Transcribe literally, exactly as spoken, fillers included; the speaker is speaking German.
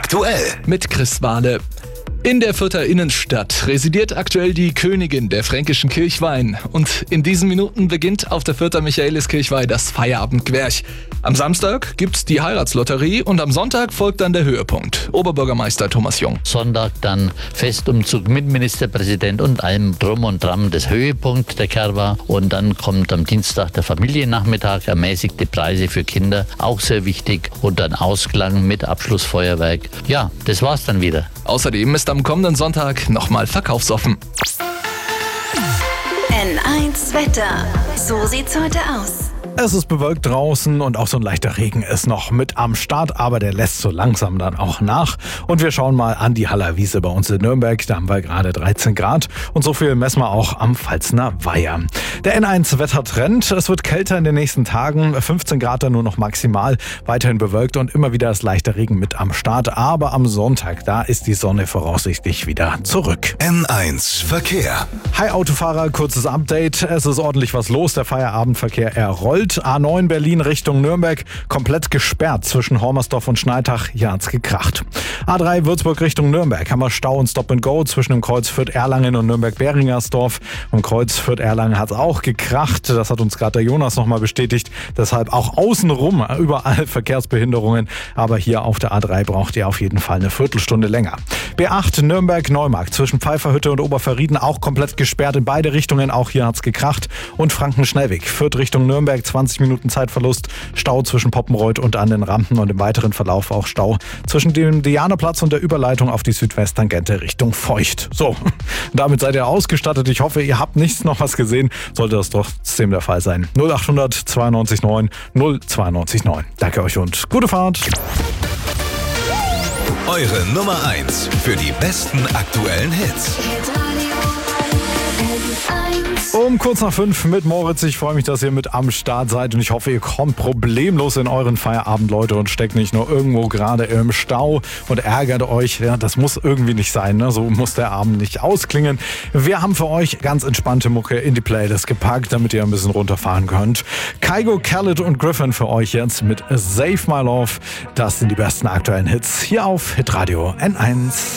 aktuell mit Chris Wahle. In der Fürther Innenstadt residiert aktuell die Königin der fränkischen Kirchweih. Und in diesen Minuten beginnt auf der Fürther Michaeliskirchweih das Feierabendgwerch. Am Samstag gibt's die Heiratslotterie und am Sonntag folgt dann der Höhepunkt. Oberbürgermeister Thomas Jung. Sonntag dann Festumzug mit Ministerpräsident und allem Drum und Dran, das Höhepunkt der Kerwa. Und dann kommt am Dienstag der Familiennachmittag, ermäßigte Preise für Kinder, auch sehr wichtig. Und dann Ausklang mit Abschlussfeuerwerk. Ja, das war's dann wieder. Außerdem ist am kommenden Sonntag nochmal verkaufsoffen. N eins Wetter. So sieht's heute aus. Es ist bewölkt draußen und auch so ein leichter Regen ist noch mit am Start, aber der lässt so langsam dann auch nach. Und wir schauen mal an die Haller Wiese bei uns in Nürnberg. Da haben wir gerade dreizehn Grad und so viel messen wir auch am Pfalzner Weiher. Der N eins Wettertrend, es wird kälter in den nächsten Tagen, fünfzehn Grad dann nur noch maximal, weiterhin bewölkt und immer wieder das leichte Regen mit am Start. Aber am Sonntag, da ist die Sonne voraussichtlich wieder zurück. N eins Verkehr. Hi Autofahrer, kurzes Update. Es ist ordentlich was los, der Feierabendverkehr, er rollt. A neun Berlin Richtung Nürnberg komplett gesperrt zwischen Hormersdorf und Schneitach. Hier hat's gekracht. A drei Würzburg Richtung Nürnberg haben wir Stau und Stop and Go zwischen dem Kreuz Fürth-Erlangen und Nürnberg-Beringersdorf. Am Kreuz Fürth-Erlangen hat's auch gekracht. Das hat uns gerade der Jonas nochmal bestätigt. Deshalb auch außenrum überall Verkehrsbehinderungen. Aber hier auf der A drei braucht ihr auf jeden Fall eine Viertelstunde länger. B acht Nürnberg-Neumarkt zwischen Pfeifferhütte und Oberverrieden auch komplett gesperrt in beide Richtungen. Auch hier hat's gekracht. Und Franken-Schnellweg Fürth Richtung Nürnberg zwanzig Minuten Zeitverlust, Stau zwischen Poppenreuth und an den Rampen und im weiteren Verlauf auch Stau zwischen dem Dianaplatz und der Überleitung auf die Südwesttangente Richtung Feucht. So, damit seid ihr ausgestattet. Ich hoffe, ihr habt nichts noch was gesehen. Sollte das trotzdem der Fall sein. null acht hundert zweiundneunzig neun null zweiundneunzig neun. Danke euch und gute Fahrt. Eure Nummer eins für die besten aktuellen Hits. Um kurz nach fünf mit Moritz. Ich freue mich, dass ihr mit am Start seid und ich hoffe, ihr kommt problemlos in euren Feierabend, Leute, und steckt nicht nur irgendwo gerade im Stau und ärgert euch. Ja, das muss irgendwie nicht sein, ne? So muss der Abend nicht ausklingen. Wir haben für euch ganz entspannte Mucke in die Playlist gepackt, damit ihr ein bisschen runterfahren könnt. Kygo, Khaled und Griffin für euch jetzt mit Save My Love. Das sind die besten aktuellen Hits hier auf Hitradio N eins.